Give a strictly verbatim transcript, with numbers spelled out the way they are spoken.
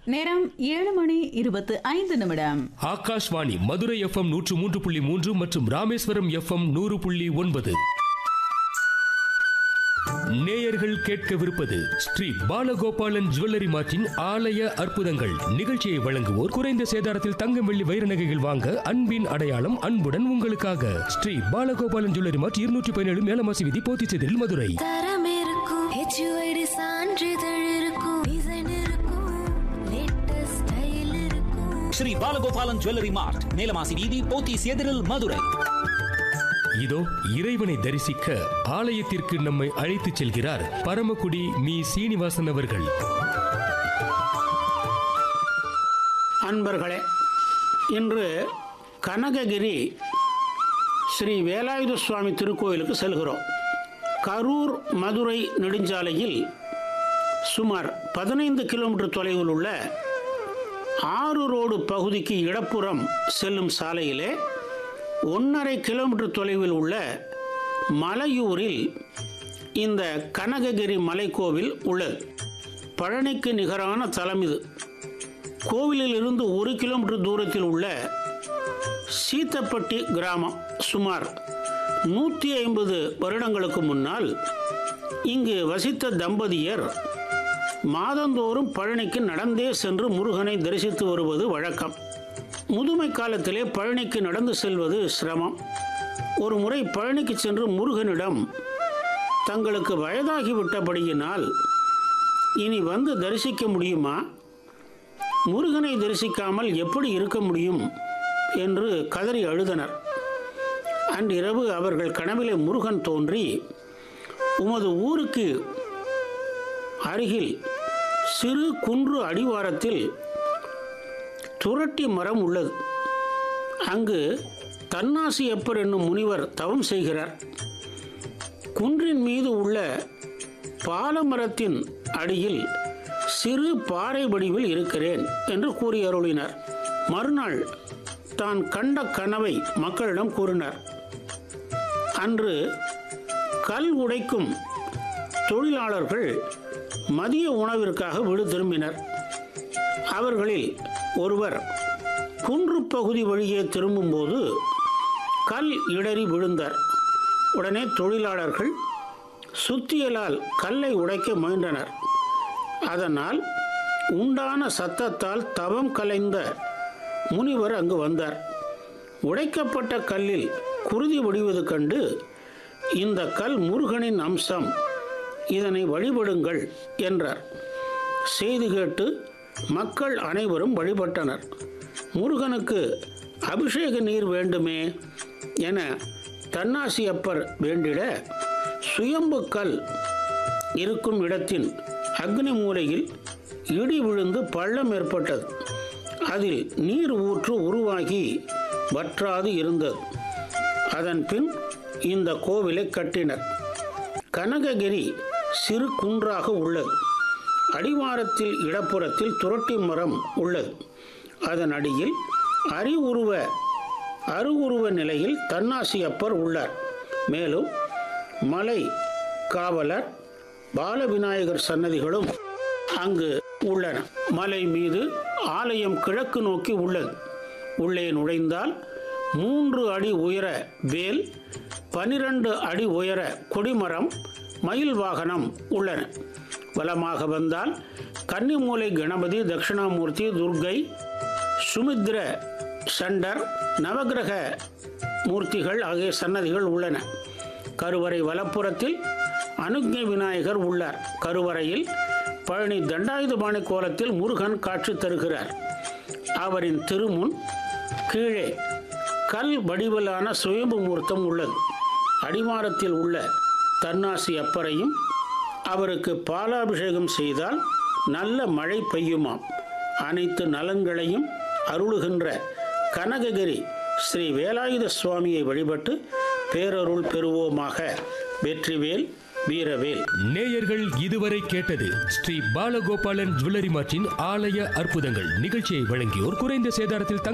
நேரம் ஏழு மணி இருபத்து ஐந்து நிமிடம். ஆகாஷ்வாணி மதுரை எஃப்எம் நூற்று மூன்று புள்ளி மூன்று மற்றும் ராமேஸ்வரம் எஃப்எம் நூறு புள்ளி ஒன்பது. நேயர்கள் கேட்கவிருப்பது ஸ்ரீ பாலகோபாலன் ஜுவல்லரி மார்ட்டின் ஆலய அற்புதங்கள். நிகழ்ச்சியை வழங்குவோர் குறைந்த சேதாரத்தில் தங்கம் வெள்ளி வைர நகைகள் வாங்க அன்பின் அடையாளம் அன்புடன் உங்களுக்காக ஸ்ரீ பாலகோபாலன் ஜுவல்லரி மார்ட் இருநூற்றி பதினேழு மேலமாசி வீதி போத்திச்சேரியில் மதுரை. தரம் இருக்கும், H U I D சான்றிதழ் இருக்கும், டிசைன் இருக்கும், லேட்டஸ்ட் ஸ்டைல் இருக்கும். ஸ்ரீ பாலகோபாலன் ஜுவல்லரி மார்ட் மேலமாசி வீதி போத்திச்சேரியில் மதுரை. இதோ இறைவனை தரிசிக்க ஆலயத்திற்கு நம்மை அழைத்துச் செல்கிறார் பரமக்குடி மீ சீனிவாசன் அவர்கள். அன்பர்களே, இன்று கனககிரி ஸ்ரீ வேலாயுத சுவாமி திருக்கோயிலுக்கு செல்கிறோம். கரூர் மதுரை நெடுஞ்சாலையில் சுமார் பதினைந்து கிலோமீட்டர் தொலைவில் உள்ள ஆறு ரோடு பகுதிக்கு இடப்புறம் செல்லும் சாலையிலே ஒன்றரை கிலோமீட்டர் தொலைவில் உள்ள மலையூரில் இந்த கனககிரி மலைக்கோவில் உள்ளது. பழனிக்கு நிகரான தலம் இது. கோவிலில் இருந்து ஒரு கிலோமீட்டர் தூரத்தில் உள்ள சீத்தப்பட்டி கிராமம் சுமார் நூற்றி ஐம்பது வருடங்களுக்கு முன்னால் இங்கு வசித்த தம்பதியர் மாதந்தோறும் பழனிக்கு நடந்தே சென்று முருகனை தரிசித்து வருவது வழக்கம். முதுமை காலத்திலே பழனிக்கு நடந்து செல்வது சிரமம். ஒரு முறை பழனிக்கு சென்று முருகனிடம் தங்களுக்கு வயதாகிவிட்டபடியினால் இனி வந்து தரிசிக்க முடியுமா, முருகனை தரிசிக்காமல் எப்படி இருக்க முடியும் என்று கதறி அழுதனர். அன்றிரவு அவர்கள் கனவிலே முருகன் தோன்றி, உமது ஊருக்கு அருகில் சிறு குன்று அடிவாரத்தில் துரட்டி மரம் உள்ளது. அங்கு தன்னாசியப்பர் என்னும் முனிவர் தவம் செய்கிறார். குன்றின் மீது உள்ள பாலமரத்தின் அடியில் சிறு பாறை வடிவில் இருக்கிறேன் என்று கூறி அருளினார். மறுநாள் தான் கண்ட கனவை மக்களிடம் கூறினார். அன்று கல் உடைக்கும் தொழிலாளர்கள் மதிய உணவிற்காக வீடு திரும்பினர். அவர்களில் ஒருவர் குன்று பகுதி வழியே திரும்பும்போது கல் இடறி விழுந்தார். உடனே தொழிலாளர்கள் சுத்தியலால் கல்லை உடைக்க முயன்றனர். அதனால் உண்டான சத்தத்தால் தவம் கலைந்த முனிவர் அங்கு வந்தார். உடைக்கப்பட்ட கல்லில் குருதி வடிவது கண்டு, இந்த கல் முருகனின் அம்சம், இதனை வழிபடுங்கள் என்றார். செய்தி கேட்டு மக்கள் அனைவரும் வழிபட்டனர். முருகனுக்கு அபிஷேக நீர் வேண்டுமே என தன்னாசியப்பர் வேண்டிட, சுயம்பு கல் இருக்கும் இடத்தின் அக்னி மூலையில் இடி விழுந்து பள்ளம் ஏற்பட்டது. அதில் நீர் ஊற்று உருவாகி வற்றாது இருந்தது. அதன் பின் இந்த கோவிலை கட்டினர். கனககிரி சிறு குன்றாக உள்ளது. அடிவாரத்தில் இடப்புறத்தில் துரட்டி மரம் உள்ளது. அதன் அடியில் அறிவுருவ அருவுருவ நிலையில் தன்னாசியப்பர் உள்ளார். மேலும் மலை காவலர் பாலவிநாயகர் சன்னதிகளும் அங்கு உள்ளன. மலை மீது ஆலயம் கிழக்கு நோக்கி உள்ளது. உள்ளே நுழைந்தால் மூன்று அடி உயர வேல், பனிரெண்டு அடி உயர கொடிமரம், மயில் வாகனம் உள்ளன. வலமாக வந்தால் கன்னிமூலை கணபதி, தட்சிணாமூர்த்தி, துர்க்கை, சுமித்ர, சண்டர், நவகிரக மூர்த்திகள் ஆகிய சன்னதிகள் உள்ளன. கருவறை வலப்புறத்தில் அனுக்ஞை விநாயகர் உள்ளார். கருவறையில் பழனி தண்டாயுதபாணி கோலத்தில் முருகன் காட்சி தருகிறார். அவரின் திருமுன் கீழே கல் வடிவிலான சுயம்பு மூர்த்தம் உள்ளது. அடிவாரத்தில் உள்ள தன்னாசி அப்பரையும் அவருக்கு பாலாபிஷேகம் செய்தால் நல்ல மழை பெய்யுமாம். அனைத்து நலன்களையும் அருளுகின்ற கனககிரி ஸ்ரீ வேலாயுத சுவாமியை வழிபட்டு பேரருள் பெறுவோமாக. வெற்றிவேல், வீரவேல். நேயர்கள் இதுவரை கேட்டது ஸ்ரீ பாலகோபாலன் ஜுவல்லரி மார்ட்டின் ஆலய அற்புதங்கள். நிகழ்ச்சியை வழங்கியோர் குறைந்த சேதாரத்தில்